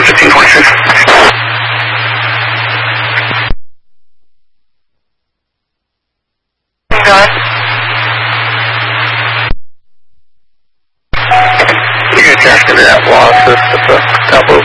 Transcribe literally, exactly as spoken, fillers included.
fifteen twenty-six. Done. You get asking that loss at the top of